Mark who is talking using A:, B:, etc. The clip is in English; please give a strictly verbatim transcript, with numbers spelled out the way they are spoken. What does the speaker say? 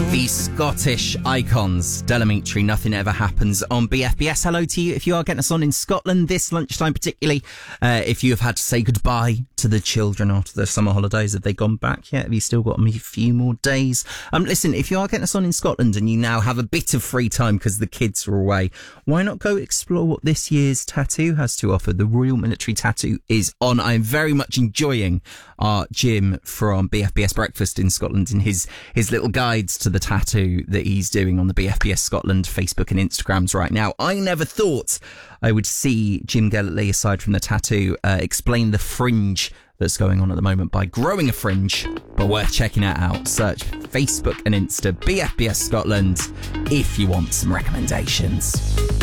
A: The Scottish icons, Delamitri, Nothing Ever Happens on B F B S. Hello to you if you are getting us on in Scotland this lunchtime, particularly uh, if you have had to say goodbye to the children after the summer holidays. Have they gone back yet? Have you still got a few more days? Um, listen, if you are getting us on in Scotland and you now have a bit of free time because the kids are away, why not go explore what this year's tattoo has to offer? The Royal Military Tattoo is on. I am very much enjoying our Jim from B F B S Breakfast in Scotland and his, his little guides to the tattoo that he's doing on the B F B S Scotland Facebook and Instagrams right now. I never thought I would see Jim Gellerly, aside from the tattoo, uh, explain the fringe that's going on at the moment by growing a fringe, but worth checking it out. Search Facebook and Insta B F B S Scotland if you want some recommendations.